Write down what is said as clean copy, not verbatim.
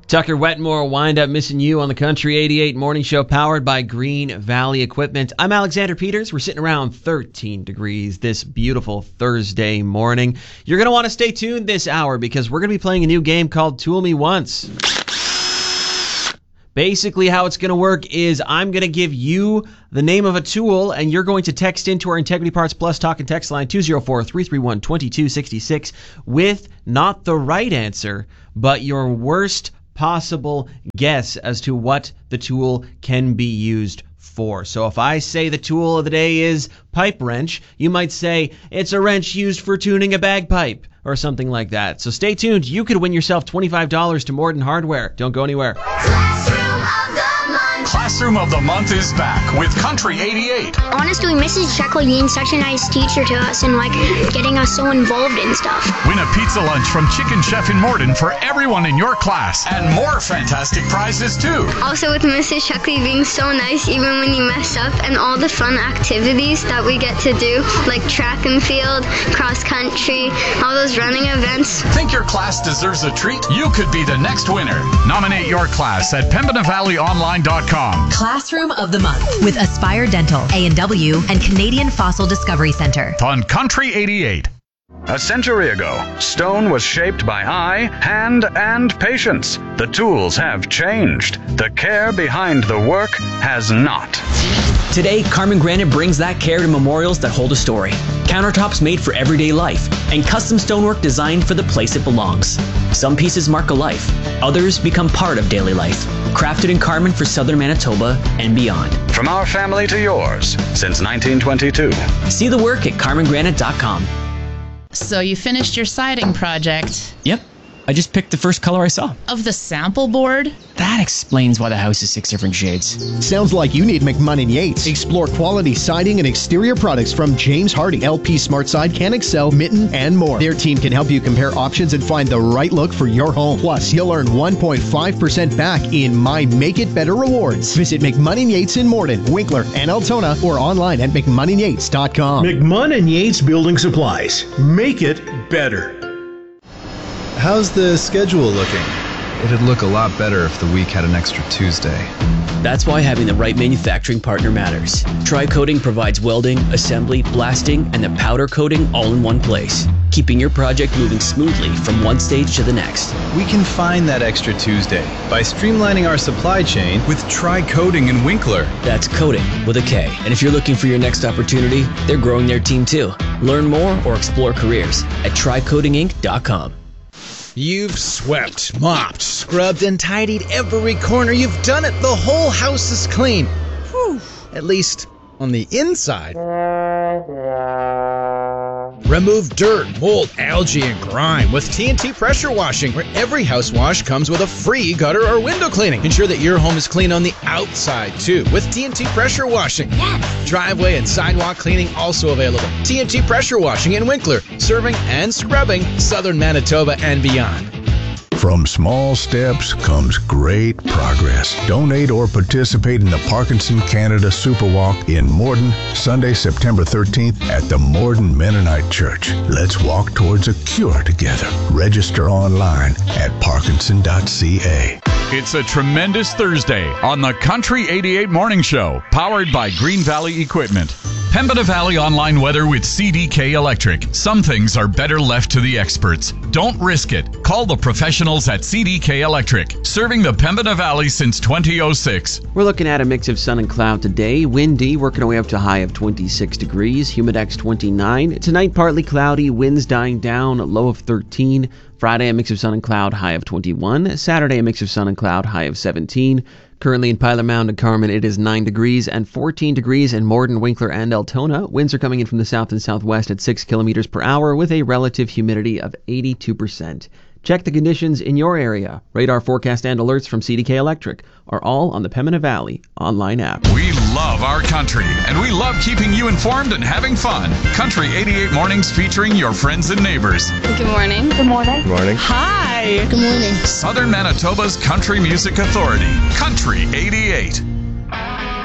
Tucker Wetmore, Wind Up Missing You on the Country 88 Morning Show, powered by Green Valley Equipment. I'm Alexander Peters. We're sitting around 13 degrees this beautiful Thursday morning. You're going to want to stay tuned this hour because we're going to be playing a new game called Tool Me Once. Basically, how it's going to work is I'm going to give you the name of a tool, and you're going to text into our Integrity Parts Plus talk and text line 204-331-2266 with not the right answer, but your worst possible guess as to what the tool can be used for. So if I say the tool of the day is pipe wrench, you might say it's a wrench used for tuning a bagpipe or something like that. So stay tuned. You could win yourself $25 to Morden Hardware. Don't go anywhere. Classroom of the Month is back with Country 88. Honestly, Mrs. Jacqueline's such a nice teacher to us and getting us so involved in stuff. Win a pizza lunch from Chicken Chef in Morden for everyone in your class. And more fantastic prizes too. Also with Mrs. Shuckley being so nice even when you mess up, and all the fun activities that we get to do, like track and field, cross country, all those running events. Think your class deserves a treat? You could be the next winner. Nominate your class at PembinaValleyOnline.com. Classroom of the Month with Aspire Dental, A&W, and Canadian Fossil Discovery Center. On Country 88. A century ago, stone was shaped by eye, hand, and patience. The tools have changed. The care behind the work has not. Today, Carmen Granite brings that care to memorials that hold a story. Countertops made for everyday life, and custom stonework designed for the place it belongs. Some pieces mark a life, others become part of daily life. Crafted in Carmen for southern Manitoba and beyond. From our family to yours, since 1922. See the work at carmengranite.com. So you finished your siding project. Yep. I just picked the first color I saw. Of the sample board? That explains why the house is 6 different shades. Sounds like you need McMunn & Yates. Explore quality siding and exterior products from James Hardy, LP SmartSide, CanExcel, Mitten, and more. Their team can help you compare options and find the right look for your home. Plus, you'll earn 1.5% back in My Make It Better rewards. Visit McMunn & Yates in Morden, Winkler, and Altona, or online at McMunnandYates.com. McMunn & Yates Building Supplies. Make it better. How's the schedule looking? It'd look a lot better if the week had an extra Tuesday. That's why having the right manufacturing partner matters. Tri-Coating provides welding, assembly, blasting, and the powder coating all in one place, keeping your project moving smoothly from one stage to the next. We can find that extra Tuesday by streamlining our supply chain with Tri-Coating in Winkler. That's coating with a K. And if you're looking for your next opportunity, they're growing their team too. Learn more or explore careers at TriCoatingInc.com. You've swept, mopped, scrubbed, and tidied every corner. You've done it. The whole house is clean. Whew. At least on the inside. Remove dirt, mold, algae, and grime with TNT Pressure Washing, where every house wash comes with a free gutter or window cleaning. Ensure that your home is clean on the outside, too, with TNT Pressure Washing. Yes! Driveway and sidewalk cleaning also available. TNT Pressure Washing in Winkler, serving and scrubbing southern Manitoba and beyond. From small steps comes great progress. Donate or participate in the Parkinson Canada Super Walk in Morden, Sunday, September 13th at the Morden Mennonite Church. Let's walk towards a cure together. Register online at parkinson.ca. It's a tremendous Thursday on the Country 88 Morning Show, powered by Green Valley Equipment. Pembina Valley Online Weather with CDK Electric. Some things are better left to the experts. Don't risk it. Call the professionals at CDK Electric, serving the Pembina Valley since 2006. We're looking at a mix of sun and cloud today. Windy, working our way up to a high of 26 degrees. Humidex 29. Tonight, partly cloudy. Winds dying down. Low of 13. Friday, a mix of sun and cloud. High of 21. Saturday, a mix of sun and cloud. High of 17. Currently in Pilot Mound and Carmen, it is 9 degrees and 14 degrees in Morden, Winkler, and Altona. Winds are coming in from the south and southwest at 6 kilometers per hour with a relative humidity of 82%. Check the conditions in your area. Radar forecast and alerts from CDK Electric are all on the Pembina Valley online app. We love our country, and we love keeping you informed and having fun. Country 88 Mornings featuring your friends and neighbors. Good morning. Good morning. Good morning. Hi. Good morning. Southern Manitoba's Country Music Authority. Country 88.